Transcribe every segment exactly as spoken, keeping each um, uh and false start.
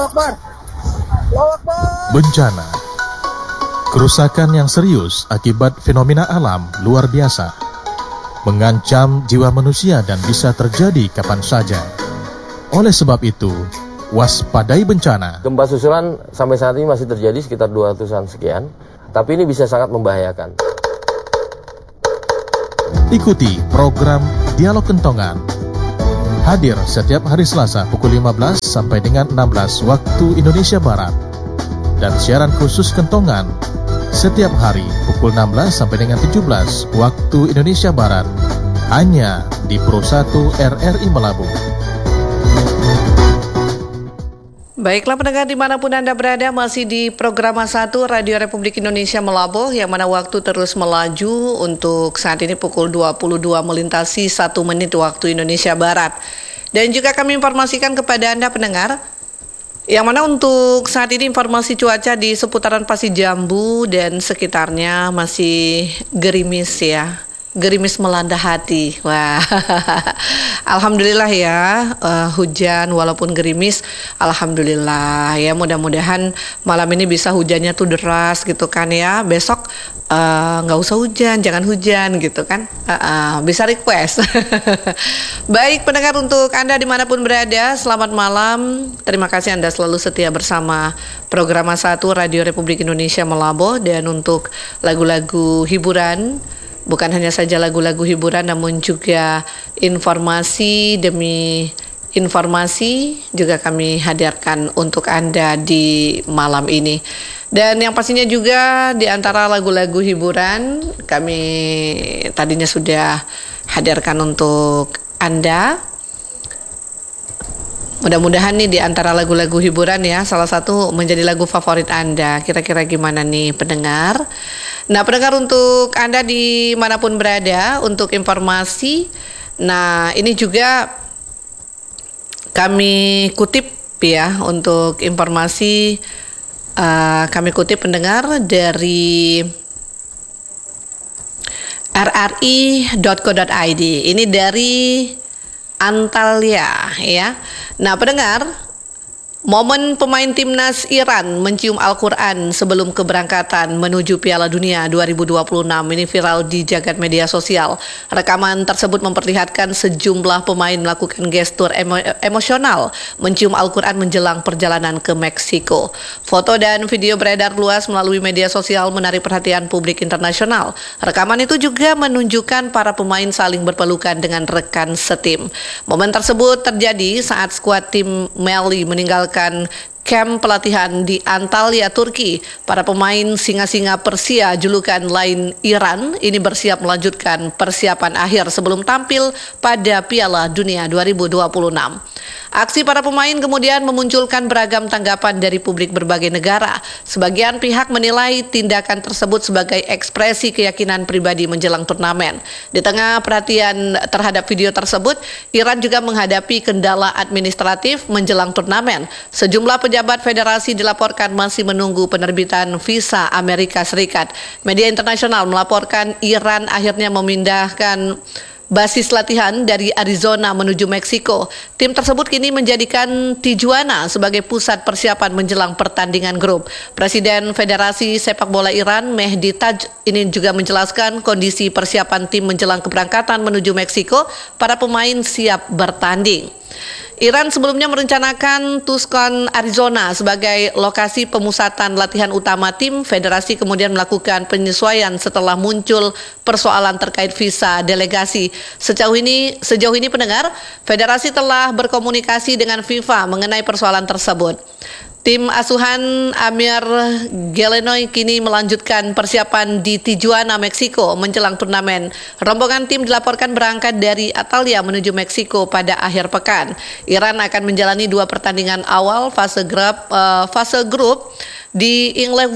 Akbar. Allahu Akbar. Bencana. Kerusakan yang serius akibat fenomena alam luar biasa mengancam jiwa manusia dan bisa terjadi kapan saja. Oleh sebab itu, waspadai bencana. Gempa susulan sampai saat ini masih terjadi sekitar dua ratusan sekian, tapi ini bisa sangat membahayakan. Ikuti program Dialog Kentongan. Hadir setiap hari Selasa pukul lima belas sampai dengan enam belas waktu Indonesia Barat. Dan siaran khusus Kentongan setiap hari pukul enam belas sampai dengan tujuh belas waktu Indonesia Barat. Hanya di Pro satu R R I Melabu. Baiklah pendengar dimanapun Anda berada, masih di program satu Radio Republik Indonesia Melabuh, yang mana waktu terus melaju. Untuk saat ini pukul dua puluh dua melintasi satu menit waktu Indonesia Barat. Dan juga kami informasikan kepada Anda pendengar, yang mana untuk saat ini informasi cuaca di seputaran Pasir Jambu dan sekitarnya masih gerimis ya. Gerimis melanda hati. Wah, alhamdulillah ya, uh, hujan walaupun gerimis, alhamdulillah ya. Mudah-mudahan malam ini bisa hujannya tuh deras gitu kan ya. Besok nggak uh, usah hujan, jangan hujan gitu kan. Uh, uh, bisa request. Baik pendengar, untuk Anda dimanapun berada, selamat malam. Terima kasih Anda selalu setia bersama program satu Radio Republik Indonesia Melabuh. Dan untuk lagu-lagu hiburan, bukan hanya saja lagu-lagu hiburan, namun juga informasi demi informasi juga kami hadirkan untuk Anda di malam ini. Dan yang pastinya juga di antara lagu-lagu hiburan kami tadinya sudah hadirkan untuk Anda. Mudah-mudahan nih di antara lagu-lagu hiburan ya, salah satu menjadi lagu favorit Anda. Kira-kira gimana nih pendengar? Nah pendengar, untuk Anda dimanapun berada, untuk informasi, nah ini juga kami kutip ya, untuk informasi uh, kami kutip pendengar dari r r i dot co dot i d. Ini dari Antalya ya. Nah pendengar, momen pemain timnas Iran mencium Al-Quran sebelum keberangkatan menuju Piala Dunia dua ribu dua puluh enam ini viral di jagat media sosial. Rekaman tersebut memperlihatkan sejumlah pemain melakukan gestur emo- emosional mencium Al-Quran menjelang perjalanan ke Meksiko. Foto dan video beredar luas melalui media sosial menarik perhatian publik internasional. Rekaman itu juga menunjukkan para pemain saling berpelukan dengan rekan setim. Momen tersebut terjadi saat skuad tim Mali meninggalkan kamp pelatihan di Antalya, Turki. Para pemain singa-singa Persia julukan lain Iran ini bersiap melanjutkan persiapan akhir sebelum tampil pada Piala Dunia dua ribu dua puluh enam. Aksi para pemain kemudian memunculkan beragam tanggapan dari publik berbagai negara. Sebagian pihak menilai tindakan tersebut sebagai ekspresi keyakinan pribadi menjelang turnamen. Di tengah perhatian terhadap video tersebut, Iran juga menghadapi kendala administratif menjelang turnamen. Sejumlah pejabat federasi dilaporkan masih menunggu penerbitan visa Amerika Serikat. Media internasional melaporkan Iran akhirnya memindahkan basis latihan dari Arizona menuju Meksiko. Tim tersebut kini menjadikan Tijuana sebagai pusat persiapan menjelang pertandingan grup. Presiden Federasi Sepak Bola Iran, Mehdi Taj, ini juga menjelaskan kondisi persiapan tim menjelang keberangkatan menuju Meksiko. Para pemain siap bertanding. Iran sebelumnya merencanakan Tucson, Arizona sebagai lokasi pemusatan latihan utama tim. Federasi kemudian melakukan penyesuaian setelah muncul persoalan terkait visa delegasi. Sejauh ini, sejauh ini pendengar, federasi telah berkomunikasi dengan FIFA mengenai persoalan tersebut. Tim asuhan Amir Gelenoy kini melanjutkan persiapan di Tijuana, Meksiko menjelang turnamen. Rombongan tim dilaporkan berangkat dari Antalya menuju Meksiko pada akhir pekan. Iran akan menjalani dua pertandingan awal fase grup, uh, fase grup di Inglewood,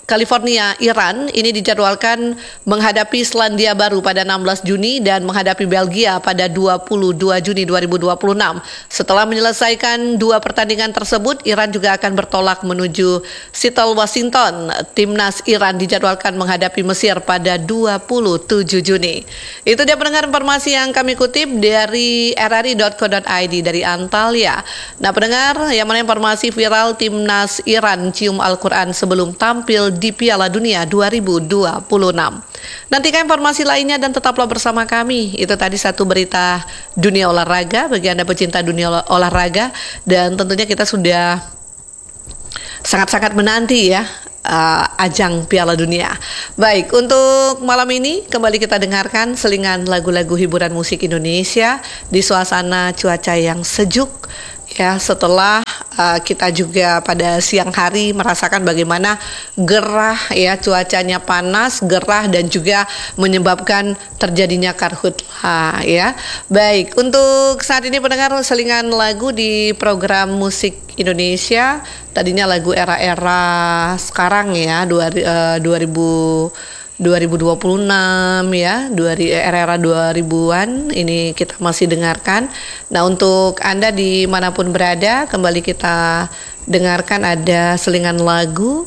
California, Iran ini dijadwalkan menghadapi Selandia Baru pada enam belas Juni dan menghadapi Belgia pada dua puluh dua Juni dua ribu dua puluh enam. Setelah menyelesaikan dua pertandingan tersebut, Iran juga akan bertolak menuju Seattle, Washington. Timnas Iran dijadwalkan menghadapi Mesir pada dua puluh tujuh Juni. Itu dia pendengar informasi yang kami kutip dari r r i dot co dot i d dari Antalya. Nah pendengar, yang mana informasi viral Timnas Iran cium Al-Quran sebelum tampil di Piala Dunia dua ribu dua puluh enam. Nantikan informasi lainnya dan tetaplah bersama kami. Itu tadi satu berita dunia olahraga bagi Anda pecinta dunia olah- olahraga, dan tentunya kita sudah sangat-sangat menanti ya uh, ajang Piala Dunia. Baik, untuk malam ini kembali kita dengarkan selingan lagu-lagu hiburan musik Indonesia di suasana cuaca yang sejuk ya, setelah uh, kita juga pada siang hari merasakan bagaimana gerah ya, cuacanya panas, gerah dan juga menyebabkan terjadinya karhutlah ya. Baik, untuk saat ini pendengar selingan lagu di program musik Indonesia, tadinya lagu era-era sekarang ya, dua ribu dua ribu dua puluh enam ya, era-era dua ribuan ini kita masih dengarkan. Nah untuk Anda dimanapun berada, kembali kita dengarkan ada selingan lagu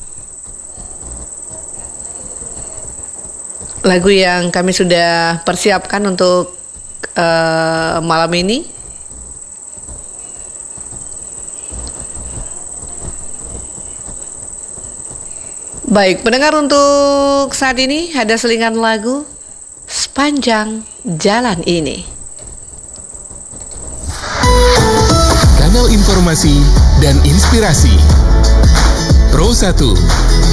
Lagu yang kami sudah persiapkan untuk uh, malam ini. Baik, pendengar, untuk saat ini ada selingan lagu Sepanjang Jalan Ini. Kanal informasi dan inspirasi Pro satu.